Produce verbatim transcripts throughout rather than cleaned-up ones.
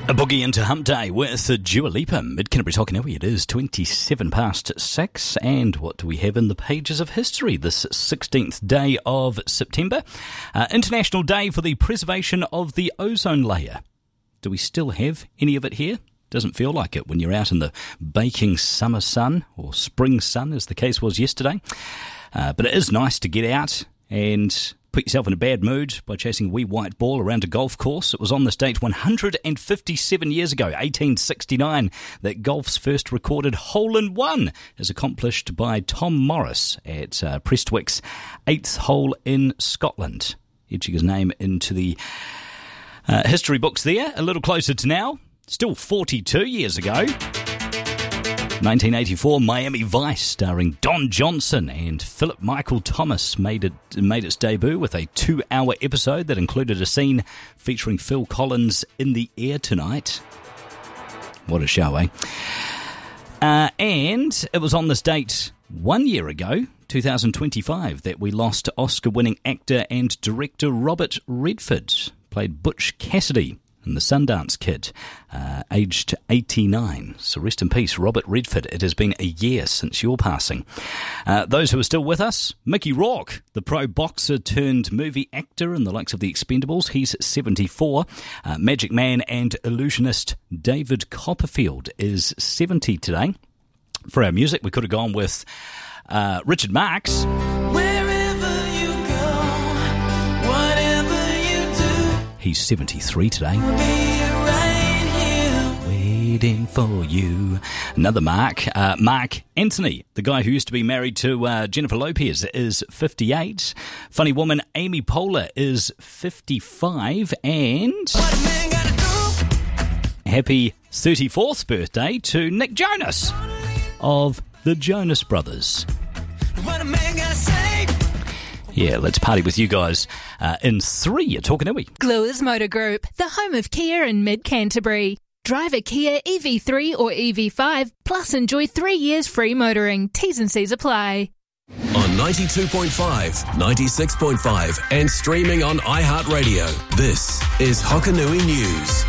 A boogie into Hump Day with Dua Lipa. Mid-Canterbury Tokanui. It is twenty-seven past six. And what do we have in the pages of history this sixteenth day of September? Uh, International Day for the Preservation of the Ozone Layer. Do we still have any of it here? Doesn't feel like it when you're out in the baking summer sun, or spring sun as the case was yesterday. Uh, but it is nice to get out and put yourself in a bad mood by chasing a wee white ball around a golf course. It was on this date one hundred fifty-seven years ago, eighteen sixty-nine, that golf's first recorded hole-in-one is accomplished by Tom Morris at uh, Prestwick's eighth hole in Scotland, etching his name into the uh, history books there. A little closer to now, still forty-two years ago, nineteen eighty-four, Miami Vice, starring Don Johnson and Philip Michael Thomas, made it made its debut with a two-hour episode that included a scene featuring Phil Collins in the air tonight. What a show, eh? Uh, and it was on this date one year ago, two thousand twenty-five, that we lost Oscar-winning actor and director Robert Redford, played Butch Cassidy in The Sundance Kid, uh, aged eighty-nine. So rest in peace, Robert Redford. It has been a year since your passing. Uh, those who are still with us, Mickey Rourke, the pro boxer turned movie actor in the likes of The Expendables. He's seventy-four. Uh, Magic Man and illusionist David Copperfield is seventy today. For our music, we could have gone with uh, Richard Marx. He's seventy-three today. Right here, waiting for you. Another Mark, uh, Mark Anthony, the guy who used to be married to uh, Jennifer Lopez, is fifty-eight. Funny woman Amy Poehler is fifty-five. And happy thirty-fourth birthday to Nick Jonas of the Jonas Brothers. What a man gotta say. Yeah, let's party with you guys uh, in three. You're talking to we. Gluers Motor Group, the home of Kia in mid-Canterbury. Drive a Kia E V three or E V five, plus enjoy three years free motoring. T's and C's apply. On ninety-two point five, ninety-six point five, and streaming on iHeartRadio, this is Hokanui News.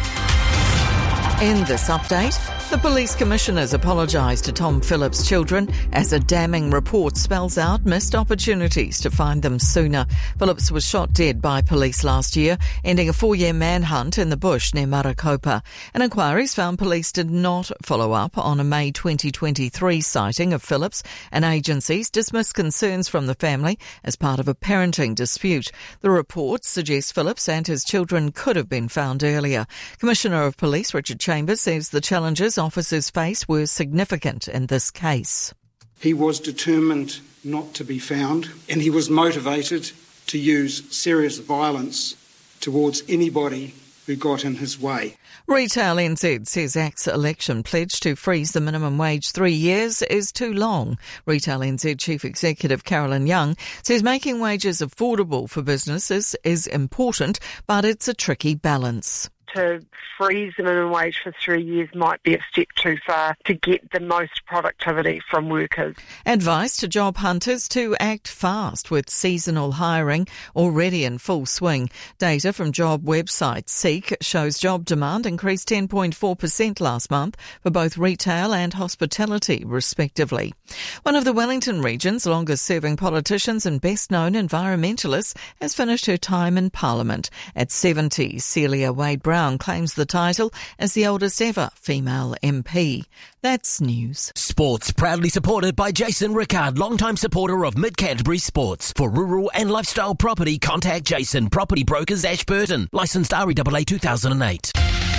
In this update, the police commissioners apologised to Tom Phillips' children as a damning report spells out missed opportunities to find them sooner. Phillips was shot dead by police last year, ending a four-year manhunt in the bush near Marakopa. And inquiries found police did not follow up on a May twenty twenty-three sighting of Phillips, and agencies dismissed concerns from the family as part of a parenting dispute. The report suggests Phillips and his children could have been found earlier. Commissioner of Police Richard Chambers says the challenges officers face were significant in this case. He was determined not to be found, and he was motivated to use serious violence towards anybody who got in his way. Retail N Z says A C T's election pledge to freeze the minimum wage three years is too long. Retail N Z Chief Executive Carolyn Young says making wages affordable for businesses is important, but it's a tricky balance. To freeze the minimum wage for three years might be a step too far to get the most productivity from workers. Advice to job hunters to act fast with seasonal hiring already in full swing. Data from job website Seek shows job demand increased ten point four percent last month for both retail and hospitality, respectively. One of the Wellington region's longest-serving politicians and best-known environmentalists has finished her time in Parliament. At seventy, Celia Wade-Brown claims the title as the oldest ever female M P. That's news. Sports proudly supported by Jason Rickard, longtime supporter of Mid-Canterbury Sports. For rural and lifestyle property, contact Jason, Property Brokers, Ashburton. Licensed R E A A two thousand eight.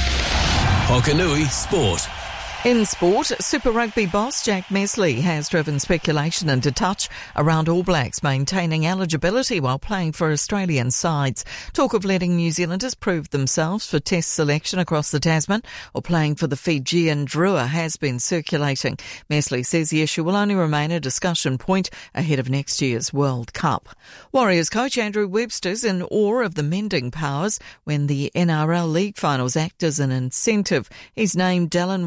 Hokanui Sport. In sport, Super Rugby boss Jack Messley has driven speculation into touch around All Blacks maintaining eligibility while playing for Australian sides. Talk of letting New Zealanders prove themselves for Test selection across the Tasman or playing for the Fijian Drua has been circulating. Messley says the issue will only remain a discussion point ahead of next year's World Cup. Warriors coach Andrew Webster's in awe of the mending powers when the N R L League finals act as an incentive. He's named Dallin Watson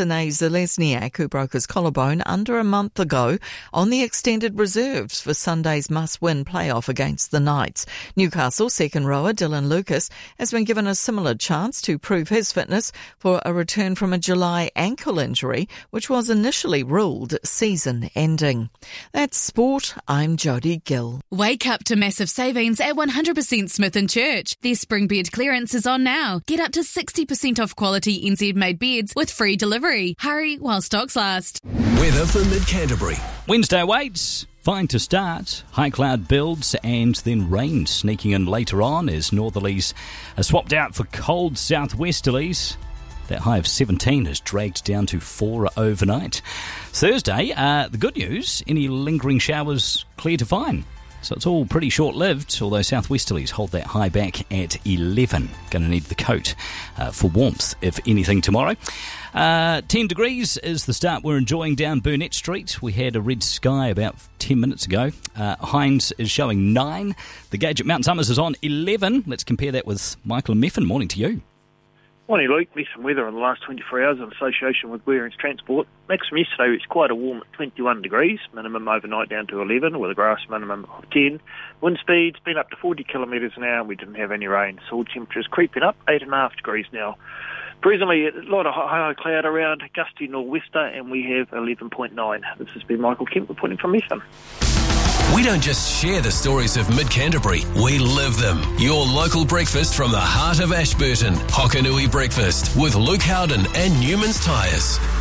Ane Zelezniak, who broke his collarbone under a month ago, on the extended reserves for Sunday's must-win playoff against the Knights. Newcastle second rower Dylan Lucas has been given a similar chance to prove his fitness for a return from a July ankle injury, which was initially ruled season-ending. That's sport. I'm Jodie Gill. Wake up to massive savings at one hundred percent Smith and Church. Their spring bed clearance is on now. Get up to sixty percent off quality N Z-made beds with free delivery. Hurry while stocks last. Weather for Mid-Canterbury. Wednesday awaits. Fine to start. High cloud builds and then rain sneaking in later on as northerlies are swapped out for cold southwesterlies. That high of seventeen has dragged down to four overnight. Thursday, uh, the good news, any lingering showers clear to fine. So it's all pretty short-lived, although southwesterlies hold that high back at eleven. Going to need the coat uh, for warmth, if anything, tomorrow. Uh, ten degrees is the start we're enjoying down Burnett Street. We had a red sky about ten minutes ago. Uh, Hines is showing nine. The gauge at Mount Somers is on eleven. Let's compare that with Michael and Meffin. Morning to you. Morning, Luke. Recent weather in the last twenty-four hours in association with Wareings Transport. Maximum yesterday was quite a warm at twenty-one degrees, minimum overnight down to eleven, with a grass minimum of ten. Wind speed's been up to forty kilometres an hour, and we didn't have any rain. Soil temperatures creeping up, eight and a half degrees now. Presently, a lot of high cloud around, gusty nor'wester, and we have eleven point nine. This has been Michael Kemp reporting from Metham. We don't just share the stories of Mid-Canterbury, we live them. Your local breakfast from the heart of Ashburton. Hokanui Breakfast with Luke Howden and Newman's Tyres.